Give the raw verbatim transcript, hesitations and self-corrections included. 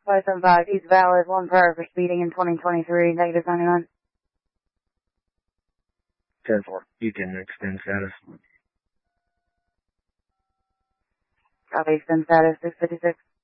five seven five, he's valid, one per for speeding in twenty twenty-three, negative ninety-nine. ten four, you can extend status. Copy, extend status, six fifty-six.